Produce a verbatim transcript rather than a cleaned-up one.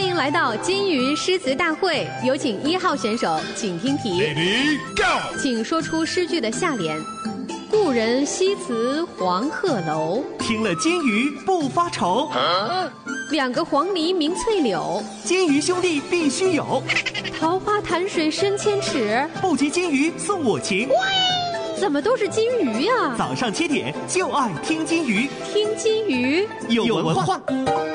欢迎来到金鱼诗词大会，有请一号选手，请听题。 Ready, go！ 请说出诗句的下联。故人西辞黄鹤楼， 听了金鱼不发愁。 啊、 两个黄鹂鸣翠柳， 金鱼兄弟必须有。 桃花潭水深千尺， 不及金鱼送我情。 怎么都是金鱼呀、啊？ 早上七点就爱听金鱼， 听金鱼有文化。